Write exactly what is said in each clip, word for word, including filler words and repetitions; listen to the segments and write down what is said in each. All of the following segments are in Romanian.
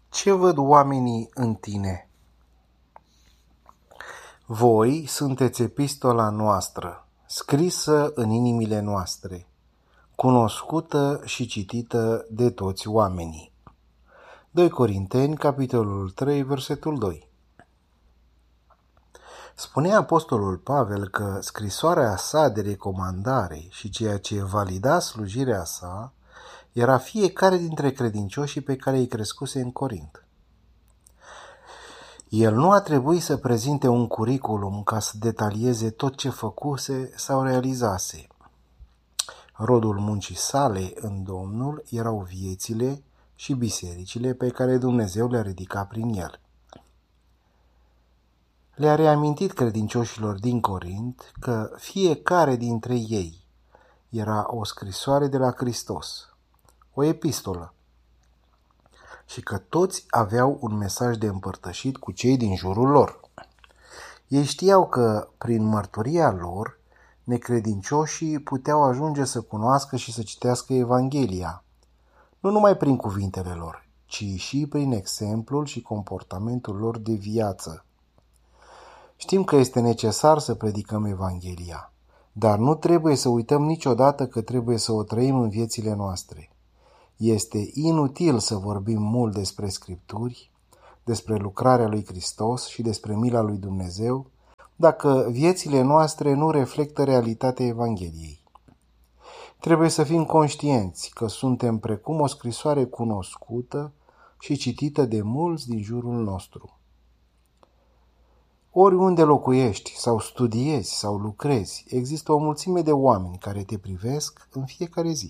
Ce văd oamenii în tine? Voi sunteți epistola noastră, scrisă în inimile noastre, cunoscută și citită de toți oamenii. doi Corinteni, capitolul trei, versetul doi. Spunea apostolul Pavel că scrisoarea sa de recomandare și ceea ce valida slujirea sa era fiecare dintre credincioșii pe care îi crescuse în Corint. El nu a trebuit să prezinte un curriculum ca să detalieze tot ce făcuse sau realizase. Rodul muncii sale în Domnul erau viețile și bisericile pe care Dumnezeu le-a ridicat prin el. Le-a reamintit credincioșilor din Corint că fiecare dintre ei era o scrisoare de la Hristos, o epistolă, și că toți aveau un mesaj de împărtășit cu cei din jurul lor. Ei știau că, prin mărturia lor, necredincioșii puteau ajunge să cunoască și să citească Evanghelia, nu numai prin cuvintele lor, ci și prin exemplul și comportamentul lor de viață. Știm că este necesar să predicăm Evanghelia, dar nu trebuie să uităm niciodată că trebuie să o trăim în viețile noastre. Este inutil să vorbim mult despre Scripturi, despre lucrarea lui Hristos și despre mila lui Dumnezeu, dacă viețile noastre nu reflectă realitatea Evangheliei. Trebuie să fim conștienți că suntem precum o scrisoare cunoscută și citită de mulți din jurul nostru. Oriunde locuiești sau studiezi sau lucrezi, există o mulțime de oameni care te privesc în fiecare zi.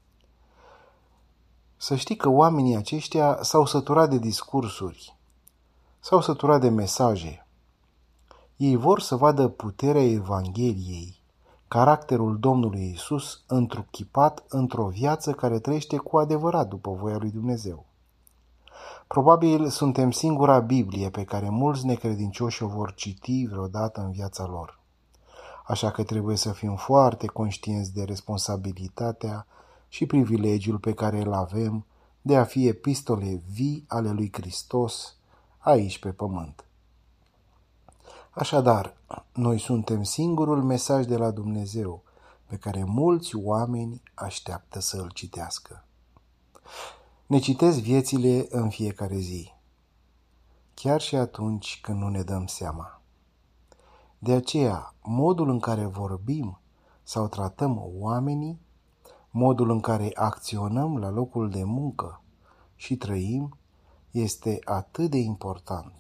Să știi că oamenii aceștia s-au săturat de discursuri, s-au săturat de mesaje. Ei vor să vadă puterea Evangheliei, caracterul Domnului Iisus întruchipat într-o viață care trăiește cu adevărat după voia lui Dumnezeu. Probabil suntem singura Biblie pe care mulți necredincioși o vor citi vreodată în viața lor. Așa că trebuie să fim foarte conștienți de responsabilitatea și privilegiul pe care îl avem de a fi epistole vii ale lui Hristos aici pe pământ. Așadar, noi suntem singurul mesaj de la Dumnezeu pe care mulți oameni așteaptă să îl citească. Ne citesc viețile în fiecare zi, chiar și atunci când nu ne dăm seama. De aceea, modul în care vorbim sau tratăm oamenii, modul în care acționăm la locul de muncă și trăim, este atât de important.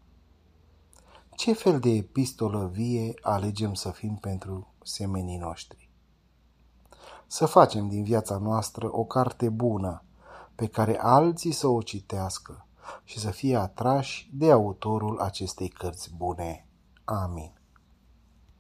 Ce fel de epistolă vie alegem să fim pentru semenii noștri? Să facem din viața noastră o carte bună, pe care alții să o citească și să fie atrași de autorul acestei cărți bune. Amin.